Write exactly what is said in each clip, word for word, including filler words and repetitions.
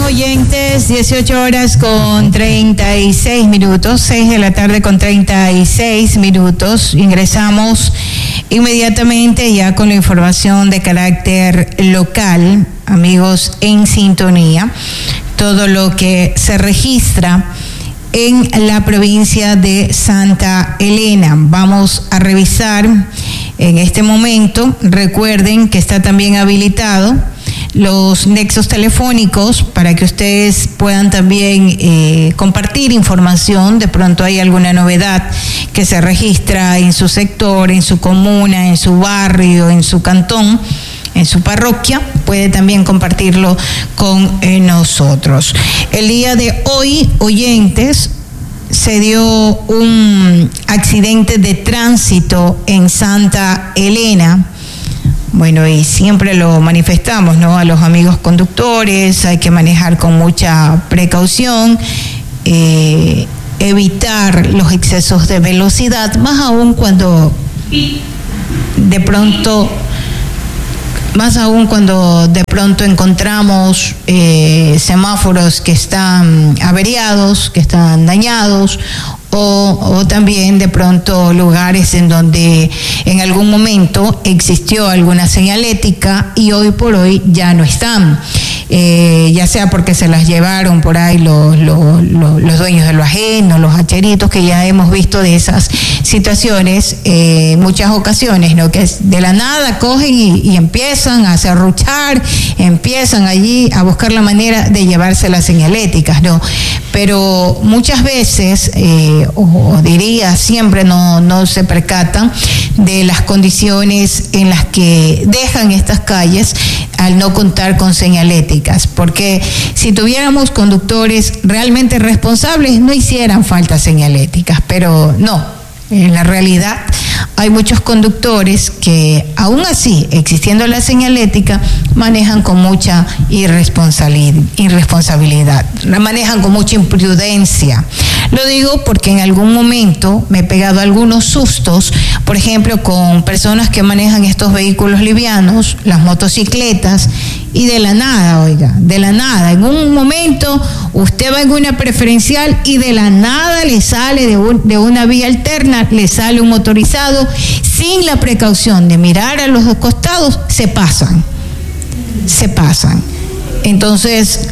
oyentes, dieciocho horas con treinta y seis minutos, seis de la tarde con treinta y seis minutos. Ingresamos inmediatamente ya con la información de carácter local, amigos, en sintonía. Todo lo que se registra en la provincia de Santa Elena. Vamos a revisar en este momento. Recuerden que está también habilitado los nexos telefónicos para que ustedes puedan también eh, compartir información. De pronto hay alguna novedad que se registra en su sector, en su comuna, en su barrio, en su cantón, en su parroquia, puede también compartirlo con eh, nosotros. El día de hoy, oyentes, se dio un accidente de tránsito en Santa Elena. Bueno, y siempre lo manifestamos, ¿no? A los amigos conductores, hay que manejar con mucha precaución, eh, evitar los excesos de velocidad, más aún cuando de pronto, más aún cuando de pronto encontramos eh, semáforos que están averiados, que están dañados, O, o también de pronto lugares en donde en algún momento existió alguna señalética y hoy por hoy ya no están, eh, ya sea porque se las llevaron por ahí los, los, los, los dueños de lo ajeno, los hacheritos, que ya hemos visto de esas situaciones en eh, muchas ocasiones, ¿no? Que de la nada cogen y, y empiezan a serruchar, empiezan allí a buscar la manera de llevarse las señaléticas, ¿no? Pero muchas veces eh, O, o diría siempre no, no se percatan de las condiciones en las que dejan estas calles al no contar con señaléticas, porque si tuviéramos conductores realmente responsables no hicieran falta señaléticas, pero no, en la realidad hay muchos conductores que aún así, existiendo la señalética, manejan con mucha irresponsabilidad, irresponsabilidad, manejan con mucha imprudencia. Lo digo porque en algún momento me he pegado algunos sustos, por ejemplo, con personas que manejan estos vehículos livianos, las motocicletas, y de la nada, oiga, de la nada, en un momento usted va en una preferencial y de la nada le sale de, un, de una vía alterna, le sale un motorizado, sin la precaución de mirar a los dos costados, se pasan, se pasan. Entonces,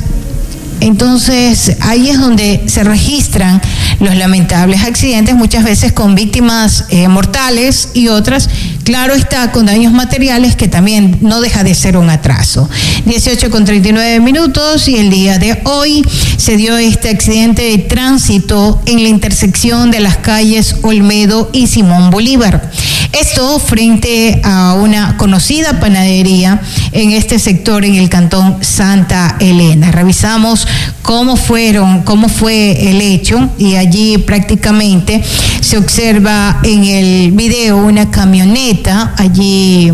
entonces ahí es donde se registran los lamentables accidentes, muchas veces con víctimas eh, mortales y otras, claro está, con daños materiales, que también no deja de ser un atraso. dieciocho con treinta y nueve minutos, y el día de hoy se dio este accidente de tránsito en la intersección de las calles Olmedo y Simón Bolívar. Esto frente a una conocida panadería en este sector, en el cantón Santa Elena. Revisamos cómo fueron, cómo fue el hecho, y allí prácticamente se observa en el video una camioneta allí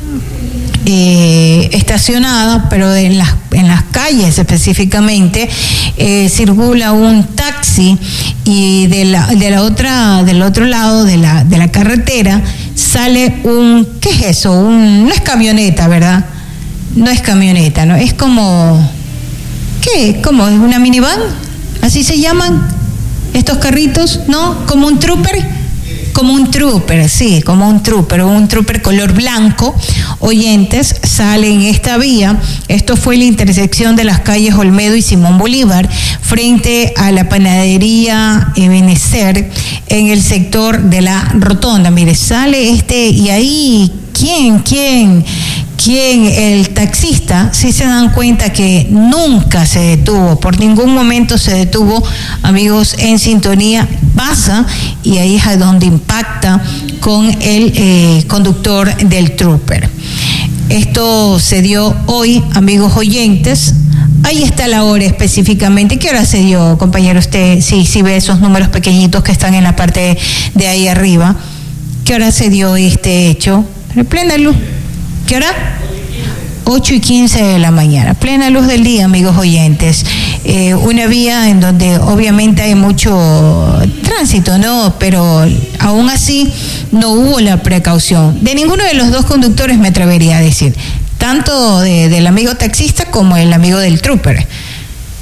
eh, estacionada, pero en las, en las calles específicamente eh, circula un taxi, y de la, de la otra, del otro lado de la, de la carretera sale un, ¿qué es eso? Un, no es camioneta, ¿verdad? No es camioneta, ¿no? Es como, ¿qué? ¿Cómo? ¿Es una minivan? ¿Así se llaman estos carritos? ¿No? ¿Como un trooper? Como un trooper, sí, como un trooper, un trooper color blanco. Oyentes, sale en esta vía. Esto fue en la intersección de las calles Olmedo y Simón Bolívar, frente a la panadería Ebenezer, en el sector de la Rotonda. Mire, sale este, y ahí, ¿quién, quién? quien el taxista, sí se dan cuenta que nunca se detuvo, por ningún momento se detuvo, amigos, en sintonía, pasa, y ahí es donde impacta con el eh, conductor del trooper. Esto se dio hoy, amigos oyentes. Ahí está la hora específicamente. ¿Qué hora se dio, compañero? Usted sí, sí ve esos números pequeñitos que están en la parte de ahí arriba. ¿Qué hora se dio este hecho? En plena luz. ¿Qué hora? ocho y quince de la mañana, plena luz del día, amigos oyentes. Eh, una vía en donde obviamente hay mucho tránsito, ¿no? Pero aún así no hubo la precaución de ninguno de los dos conductores, me atrevería a decir, tanto de, del amigo taxista como el amigo del trooper.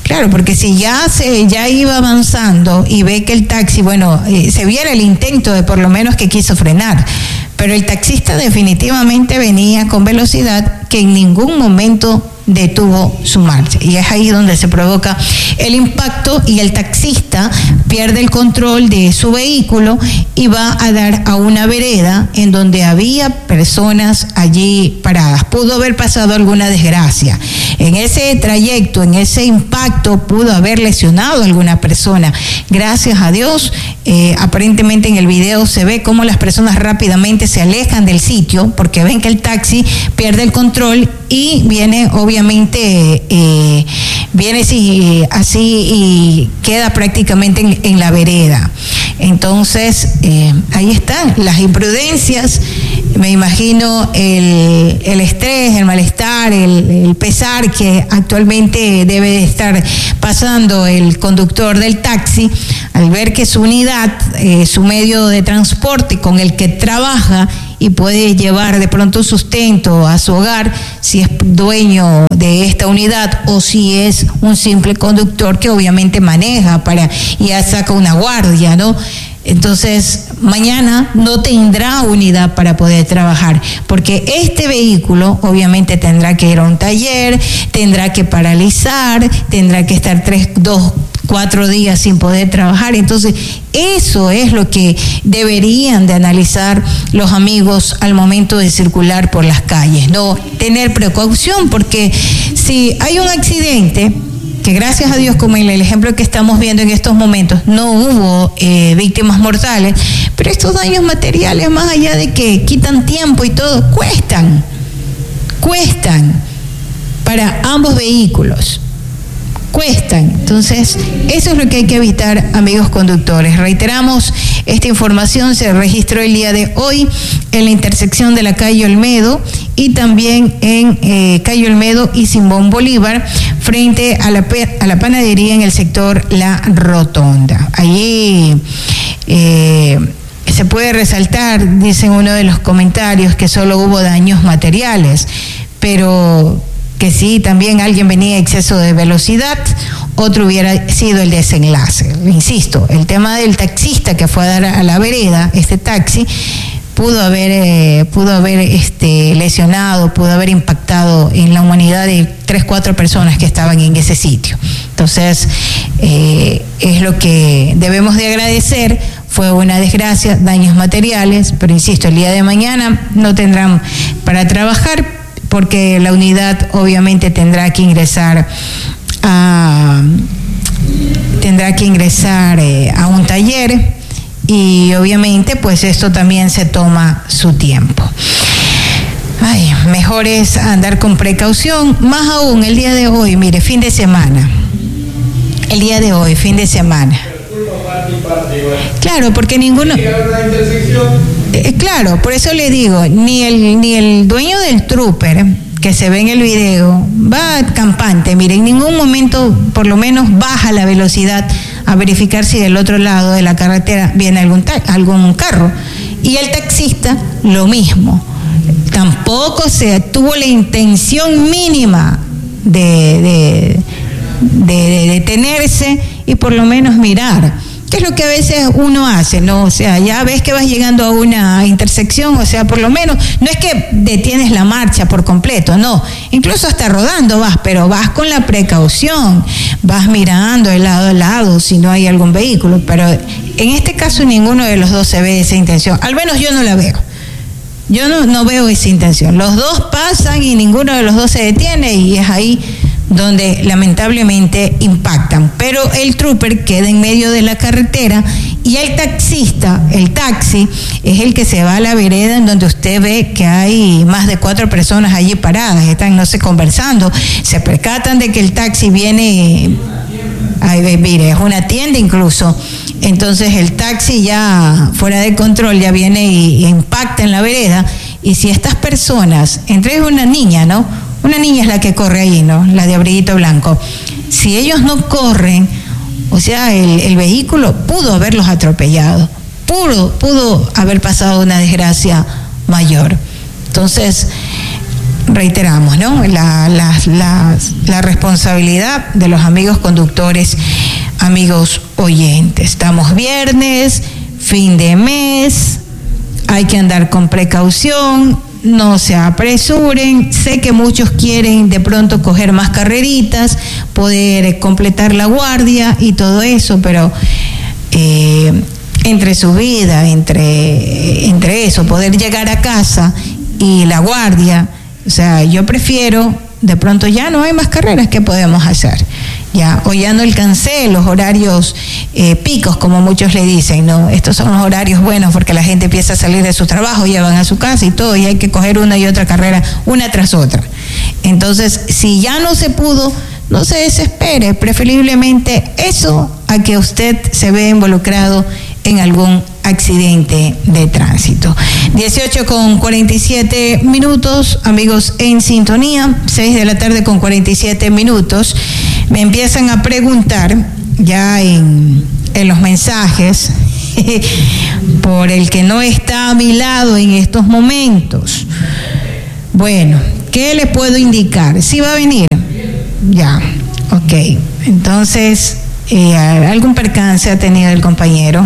Claro, porque si ya se ya iba avanzando y ve que el taxi, bueno, eh, se viera el intento de por lo menos que quiso frenar, pero el taxista definitivamente venía con velocidad que en ningún momento detuvo su marcha, y es ahí donde se provoca el impacto y el taxista pierde el control de su vehículo y va a dar a una vereda en donde había personas allí paradas. Pudo haber pasado alguna desgracia en ese trayecto, en ese impacto pudo haber lesionado a alguna persona. Gracias a Dios, eh, aparentemente en el video se ve cómo las personas rápidamente se alejan del sitio porque ven que el taxi pierde el control y viene obviamente eh, viene así, así y queda prácticamente en, en la vereda. Entonces eh, ahí están las imprudencias, me imagino el, el estrés, el malestar, el, el pesar que actualmente debe estar pasando el conductor del taxi al ver que su unidad, eh, su medio de transporte con el que trabaja y puede llevar de pronto sustento a su hogar, si es dueño de esta unidad o si es un simple conductor que obviamente maneja para y ya saca una guardia, ¿no? Entonces, mañana no tendrá unidad para poder trabajar, porque este vehículo obviamente tendrá que ir a un taller, tendrá que paralizar, tendrá que estar tres, dos, cuatro días sin poder trabajar. Entonces, eso es lo que deberían de analizar los amigos al momento de circular por las calles, no tener precaución, porque si hay un accidente, que gracias a Dios, como en el ejemplo que estamos viendo en estos momentos, no hubo eh, víctimas mortales, pero estos daños materiales, más allá de que quitan tiempo y todo, cuestan, cuestan para ambos vehículos, cuestan. Entonces, eso es lo que hay que evitar, amigos conductores. Reiteramos, esta información se registró el día de hoy en la intersección de la calle Olmedo y también en eh, calle Olmedo y Simón Bolívar, frente a la, a la panadería en el sector La Rotonda. Allí eh, se puede resaltar, dicen uno de los comentarios, que solo hubo daños materiales, pero que sí, también alguien venía a exceso de velocidad, otro hubiera sido el desenlace. Insisto, el tema del taxista que fue a dar a la vereda, este taxi, pudo haber, eh, pudo haber este, lesionado, pudo haber impactado en la humanidad de tres, cuatro personas que estaban en ese sitio. Entonces, eh, es lo que debemos de agradecer. Fue una desgracia, daños materiales, pero insisto, el día de mañana no tendrán para trabajar, porque la unidad obviamente tendrá que ingresar a, tendrá que ingresar eh, a un taller, y obviamente pues esto también se toma su tiempo. Ay, mejor es andar con precaución, más aún el día de hoy, mire, fin de semana, el día de hoy, fin de semana. Claro, porque ninguno... Eh, claro, por eso le digo, ni el, ni el dueño del trooper que se ve en el video va campante, mire, en ningún momento por lo menos baja la velocidad a verificar si del otro lado de la carretera viene algún, ta- algún carro. Y el taxista, lo mismo. Tampoco se tuvo la intención mínima de, de, de, de detenerse y por lo menos mirar. ¿Qué es lo que a veces uno hace, no? O sea, ya ves que vas llegando a una intersección, o sea, por lo menos, no es que detienes la marcha por completo, no, incluso hasta rodando vas, pero vas con la precaución, vas mirando de lado a lado si no hay algún vehículo, pero en este caso ninguno de los dos se ve esa intención, al menos yo no la veo. Yo no, no veo esa intención. Los dos pasan y ninguno de los dos se detiene, y es ahí donde lamentablemente impactan. Pero el trooper queda en medio de la carretera y el taxista, el taxi, es el que se va a la vereda en donde usted ve que hay más de cuatro personas allí paradas, están, no sé, conversando, se percatan de que el taxi viene, ay, mire, es una tienda incluso. Entonces el taxi ya fuera de control ya viene y, y impacta en la vereda, y si estas personas, entre una niña, ¿no? Una niña es la que corre ahí, ¿no? La de abriguito blanco. Si ellos no corren, o sea, el, el vehículo pudo haberlos atropellado, pudo, pudo haber pasado una desgracia mayor. Entonces, reiteramos, ¿no? La, la, la, la responsabilidad de los amigos conductores, amigos oyentes. Estamos viernes, fin de mes, hay que andar con precaución, no se apresuren. Sé que muchos quieren de pronto coger más carreritas, poder completar la guardia y todo eso, pero eh, entre su vida, entre, entre eso, poder llegar a casa y la guardia, o sea, yo prefiero, de pronto ya no hay más carreras, ¿qué podemos hacer? Ya, o ya no alcancé los horarios eh, picos, como muchos le dicen, ¿no? Estos son los horarios buenos porque la gente empieza a salir de su trabajo, ya van a su casa y todo, y hay que coger una y otra carrera, una tras otra. Entonces, si ya no se pudo, no se desespere, preferiblemente eso a que usted se vea involucrado en algún accidente de tránsito. dieciocho con cuarenta y siete minutos, amigos en sintonía, seis de la tarde con cuarenta y siete minutos. Me empiezan a preguntar ya en, en los mensajes por el que no está a mi lado en estos momentos. Bueno, ¿qué le puedo indicar? ¿Sí va a venir? Ya, ok. Entonces, eh, algún percance ha tenido el compañero,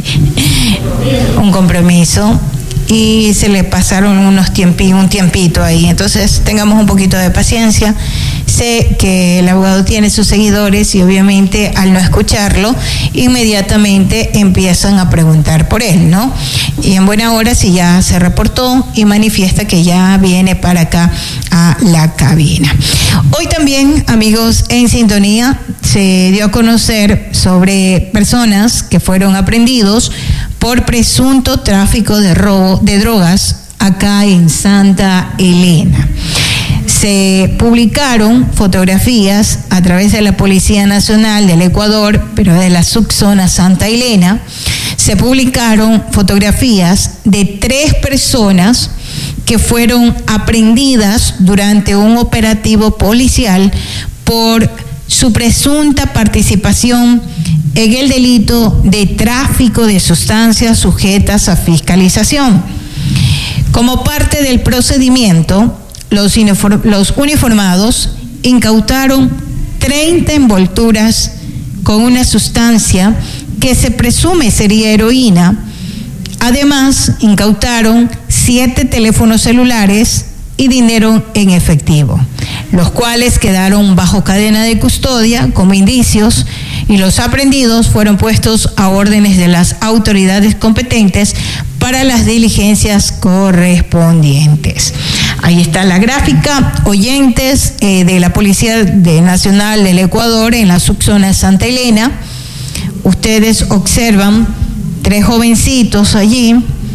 un compromiso, y se le pasaron unos tiempi, un tiempito ahí. Entonces, tengamos un poquito de paciencia. Sé que el abogado tiene sus seguidores y obviamente al no escucharlo, inmediatamente empiezan a preguntar por él, ¿no? Y en buena hora, si ya se reportó y manifiesta que ya viene para acá a la cabina. Hoy también, amigos en sintonía, se dio a conocer sobre personas que fueron aprehendidos por presunto tráfico de robo de drogas acá en Santa Elena. Se publicaron fotografías a través de la Policía Nacional del Ecuador, pero de la subzona Santa Elena. Se publicaron fotografías de tres personas que fueron aprehendidas durante un operativo policial por su presunta participación en el delito de tráfico de sustancias sujetas a fiscalización. Como parte del procedimiento, los, uniform, los uniformados incautaron treinta envolturas con una sustancia que se presume sería heroína. Además, incautaron siete teléfonos celulares y dinero en efectivo, los cuales quedaron bajo cadena de custodia como indicios, y los aprehendidos fueron puestos a órdenes de las autoridades competentes para las diligencias correspondientes. Ahí está la gráfica, oyentes eh, de la Policía de Nacional del Ecuador en la subzona Santa Elena. Ustedes observan tres jovencitos allí.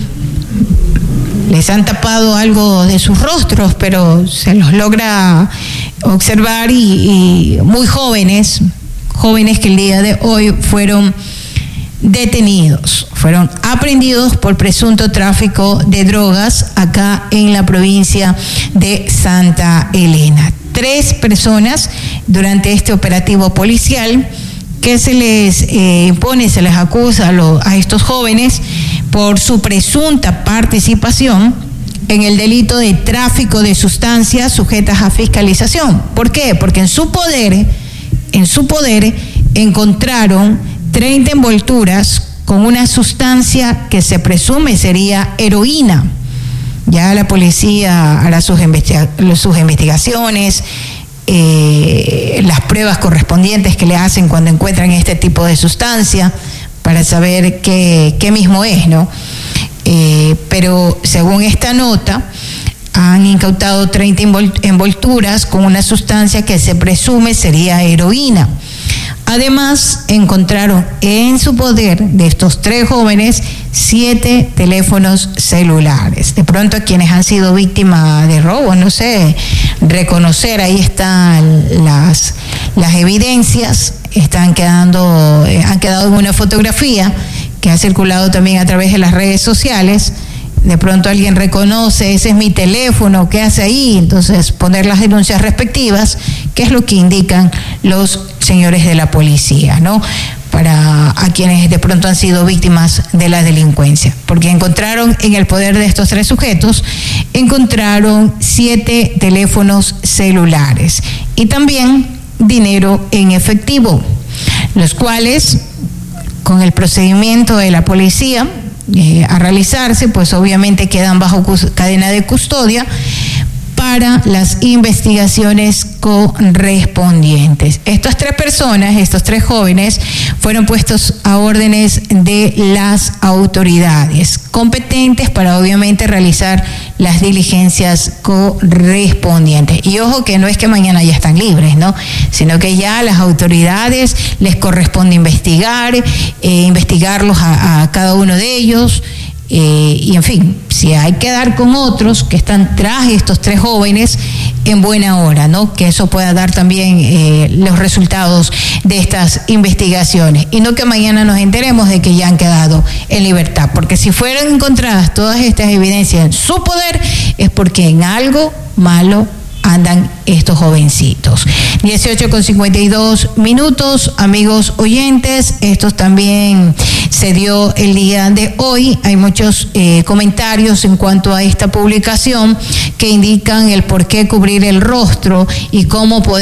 Les han tapado algo de sus rostros, pero se los logra observar, y, y muy jóvenes, jóvenes que el día de hoy fueron detenidos, fueron aprehendidos por presunto tráfico de drogas acá en la provincia de Santa Elena. Tres personas durante este operativo policial que se les eh, impone, se les acusa a, lo, a estos jóvenes por su presunta participación en el delito de tráfico de sustancias sujetas a fiscalización. ¿Por qué? Porque en su poder, en su poder encontraron treinta envolturas con una sustancia que se presume sería heroína. Ya la policía hará sus, investiga- sus investigaciones, eh, las pruebas correspondientes que le hacen cuando encuentran este tipo de sustancia para saber qué, qué mismo es, ¿no? Eh, pero según esta nota, han incautado treinta envolturas con una sustancia que se presume sería heroína. Además, encontraron en su poder de estos tres jóvenes siete teléfonos celulares. De pronto, a quienes han sido víctimas de robo, no sé, reconocer, ahí están las, las evidencias, están quedando, eh, han quedado en una fotografía que ha circulado también a través de las redes sociales. De pronto alguien reconoce, ese es mi teléfono, ¿qué hace ahí? Entonces, poner las denuncias respectivas, que es lo que indican los señores de la policía, ¿no? Para a quienes de pronto han sido víctimas de la delincuencia, porque encontraron en el poder de estos tres sujetos encontraron siete teléfonos celulares y también dinero en efectivo, los cuales, con el procedimiento de la policía eh, a realizarse, pues obviamente quedan bajo cadena de custodia para las investigaciones correspondientes. Estas tres personas, estos tres jóvenes, fueron puestos a órdenes de las autoridades competentes para obviamente realizar las diligencias correspondientes. Y ojo que no es que mañana ya están libres, ¿no? Sino que ya a las autoridades les corresponde investigar, eh, investigarlos a, a cada uno de ellos. Eh, y en fin, si hay que dar con otros que están tras estos tres jóvenes, en buena hora, ¿no? Que eso pueda dar también eh, los resultados de estas investigaciones y no que mañana nos enteremos de que ya han quedado en libertad, porque si fueran encontradas todas estas evidencias en su poder es porque en algo malo andan estos jovencitos. dieciocho con cincuenta y dos minutos, amigos oyentes, esto también se dio el día de hoy. Hay muchos eh, comentarios en cuanto a esta publicación que indican el por qué cubrir el rostro y cómo poder